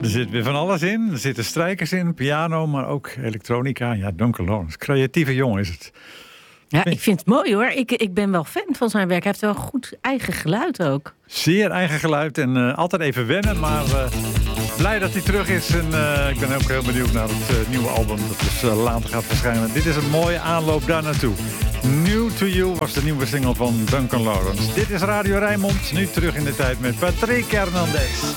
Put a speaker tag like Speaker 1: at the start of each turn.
Speaker 1: Er zit weer van alles in. Er zitten strijkers in, piano, maar ook elektronica. Ja, Duncan Lawrence. Creatieve jongen is het.
Speaker 2: Ja, ik vind het mooi hoor. Ik ben wel fan van zijn werk. Hij heeft wel goed eigen geluid ook.
Speaker 1: Zeer eigen geluid en altijd even wennen, maar blij dat hij terug is. En ik ben ook heel benieuwd naar het nieuwe album dat dus later gaat verschijnen. Dit is een mooie aanloop daar naartoe. New to You was de nieuwe single van Duncan Lawrence. Dit is Radio Rijnmond, nu terug in de tijd met Patrick Hernandez.